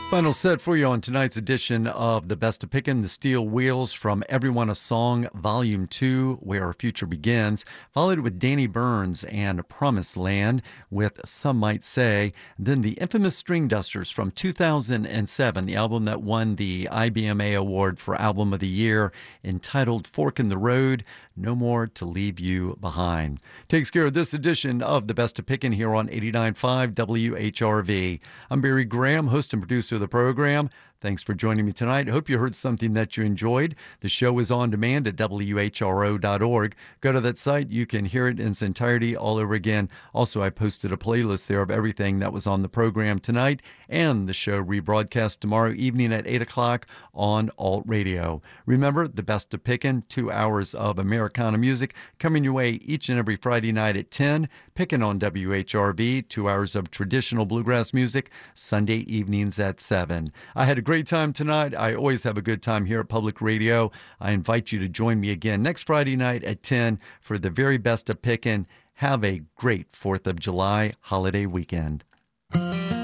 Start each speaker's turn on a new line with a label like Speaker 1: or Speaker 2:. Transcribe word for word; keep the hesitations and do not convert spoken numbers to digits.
Speaker 1: Final set for you on tonight's edition of The Best of Pickin', The Steel Wheels from Everyone a Song, Volume two, Where Our Future Begins, followed with Danny Burns and Promised Land with Some Might Say. Then the infamous String Dusters from two thousand seven, the album that won the I B M A Award for Album of the Year, entitled Fork in the Road, No More to Leave You Behind. Takes care of this edition of The Best of Pickin' here on eighty-nine point five W H R V. I'm Barry Graham, host and producer of the program. Thanks for joining me tonight. I hope you heard something that you enjoyed. The show is on demand at W H R O dot org. Go to that site. You can hear it in its entirety all over again. Also, I posted a playlist there of everything that was on the program tonight, and the show rebroadcast tomorrow evening at eight o'clock on Alt Radio. Remember, The Best of Pickin', two hours of Americana music coming your way each and every Friday night at ten. Pickin' on W H R V, two hours of traditional bluegrass music, Sunday evenings at seven. I had a great time tonight. I always have a good time here at Public Radio. I invite you to join me again next Friday night at ten for the very best of Pickin'. Have a great fourth of July holiday weekend.